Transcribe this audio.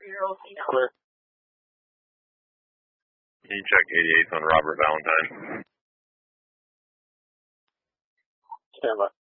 3-year-old female. Clear. Can you check 88th on Robert Valentine? Stand by.